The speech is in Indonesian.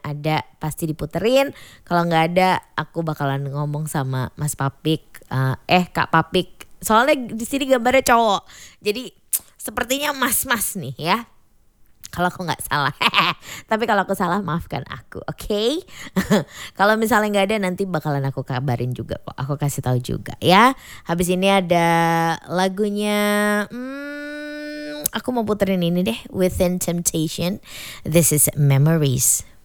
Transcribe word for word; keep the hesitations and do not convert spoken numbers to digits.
ada pasti diputerin. Kalau nggak ada aku bakalan ngomong sama Mas Papik, uh, eh Kak Papik. Soalnya di sini gambarnya cowok, jadi sepertinya mas-mas nih ya. Kalau aku nggak salah, tapi kalau aku salah maafkan aku, oke? Okay? Kalau misalnya nggak ada nanti bakalan aku kabarin juga kok, aku kasih tahu juga ya. Habis ini ada lagunya, hmm, aku mau puterin ini deh, Within Temptation. This is Memories.